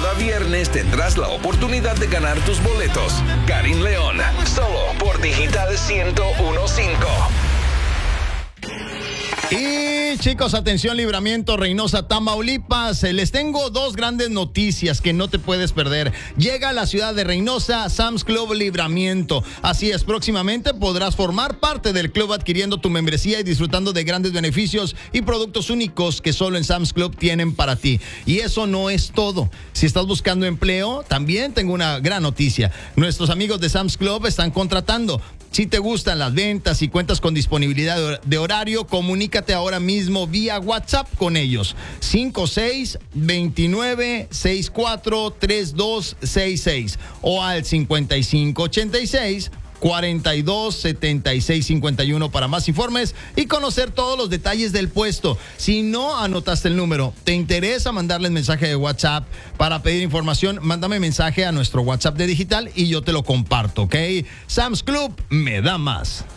Cada viernes tendrás la oportunidad de ganar tus boletos. Karim León, solo por Digital 101.5. Y chicos, atención, Libramiento, Reynosa, Tamaulipas. Les tengo dos grandes noticias que no te puedes perder. Llega a la ciudad de Reynosa Sam's Club Libramiento. Así es, próximamente podrás formar parte del club adquiriendo tu membresía y disfrutando de grandes beneficios y productos únicos que solo en Sam's Club tienen para ti. Y eso no es todo. Si estás buscando empleo, también tengo una gran noticia. Nuestros amigos de Sam's Club están contratando. Si te gustan las ventas y cuentas con disponibilidad de horario, comunícate ahora mismo vía WhatsApp con ellos. 5629643266 o al 5586-427651 para más informes y conocer todos los detalles del puesto. Si no anotaste el número, te interesa mandarles mensaje de WhatsApp para pedir información, mándame mensaje a nuestro WhatsApp de Digital y yo te lo comparto, ¿ok? Sam's Club me da más.